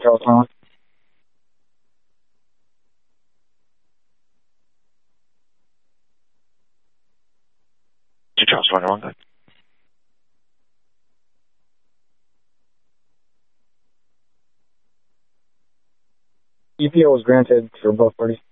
Charles 21. Charles 21, good. EPO was granted for both parties.